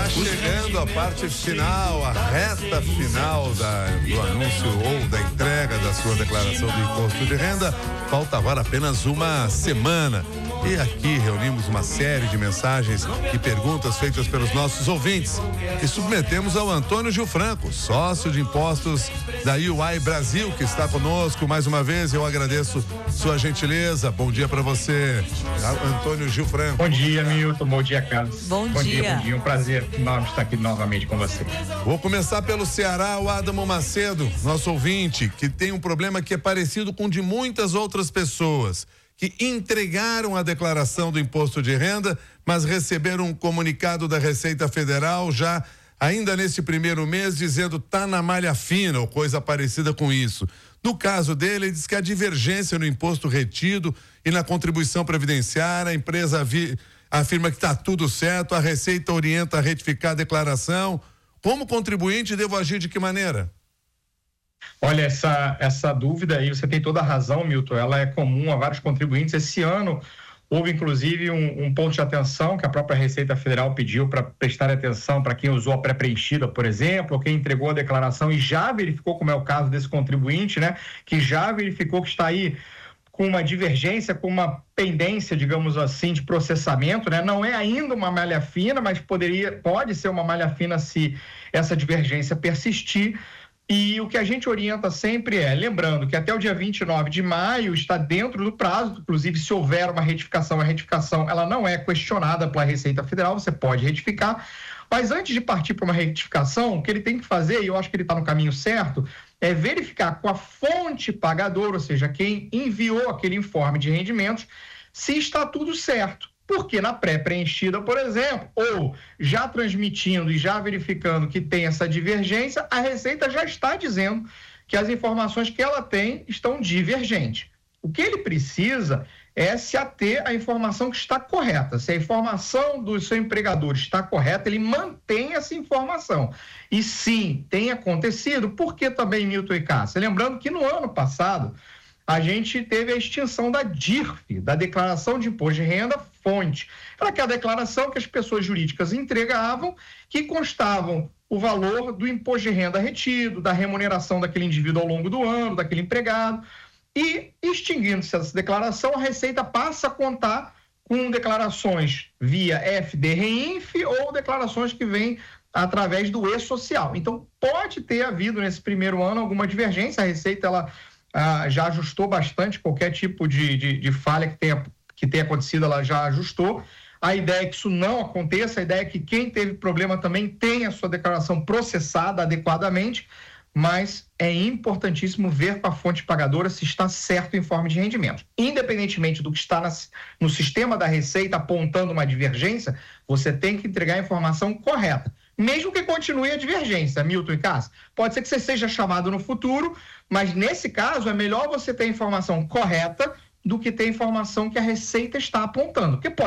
chegando a parte final, a reta final do anúncio ou da entrega da sua declaração do imposto de renda. Falta agora apenas uma semana. E aqui reunimos uma série de mensagens e perguntas feitas pelos nossos ouvintes e submetemos ao Antônio Gil Franco, sócio de impostos da UI Brasil, que está conosco mais uma vez. Eu agradeço sua gentileza. Bom dia para você, Antônio Gil Franco. Bom dia, Milton. Bom dia, Carlos. Bom dia. Bom dia. Um prazer enorme estar aqui novamente com você. Vou começar pelo Ceará, o Adamo Macedo, nosso ouvinte, que tem um problema que é parecido com o de muitas outras pessoas, que entregaram a declaração do imposto de renda, mas receberam um comunicado da Receita Federal já ainda nesse primeiro mês dizendo tá na malha fina ou coisa parecida com isso. No caso dele, ele diz que a divergência no imposto retido e na contribuição previdenciária, a empresa afirma que está tudo certo, a Receita orienta a retificar a declaração. Como contribuinte, devo agir de que maneira? Olha, essa dúvida aí, você tem toda a razão, Milton, ela é comum a vários contribuintes. Esse ano houve inclusive um ponto de atenção que a própria Receita Federal pediu para prestar atenção para quem usou a pré-preenchida, por exemplo, ou quem entregou a declaração e já verificou, como é o caso desse contribuinte, né, que já verificou que está aí com uma divergência, com uma pendência, digamos assim, de processamento, né? Não é ainda uma malha fina, mas pode ser uma malha fina se essa divergência persistir. E o que a gente orienta sempre lembrando que até o dia 29 de maio está dentro do prazo, inclusive se houver uma retificação, a retificação ela não é questionada pela Receita Federal, você pode retificar, mas antes de partir para uma retificação, o que ele tem que fazer, e eu acho que ele está no caminho certo, é verificar com a fonte pagadora, ou seja, quem enviou aquele informe de rendimentos, se está tudo certo. Porque na pré-preenchida, por exemplo, ou já transmitindo e já verificando que tem essa divergência, a Receita já está dizendo que as informações que ela tem estão divergentes. O que ele precisa é se ater à informação que está correta. Se a informação do seu empregador está correta, ele mantém essa informação. E sim, tem acontecido, porque também, Milton e Cássia, lembrando que no ano passado, a gente teve a extinção da DIRF, da Declaração de Imposto de Renda Fonte. Era aquela declaração que as pessoas jurídicas entregavam, que constavam o valor do imposto de renda retido, da remuneração daquele indivíduo ao longo do ano, daquele empregado. E, extinguindo-se essa declaração, a Receita passa a contar com declarações via FD-REINF ou declarações que vêm através do E-Social. Então, pode ter havido nesse primeiro ano alguma divergência. A Receita, ela já ajustou bastante qualquer tipo de falha que tenha acontecido, ela já ajustou. A ideia é que isso não aconteça, a ideia é que quem teve problema também tenha a sua declaração processada adequadamente, mas é importantíssimo ver com a fonte pagadora se está certo o informe de rendimento. Independentemente do que está no sistema da Receita apontando uma divergência, você tem que entregar a informação correta. Mesmo que continue a divergência, Milton e Cássia. Pode ser que você seja chamado no futuro, mas nesse caso é melhor você ter a informação correta do que ter a informação que a Receita está apontando. Porque pode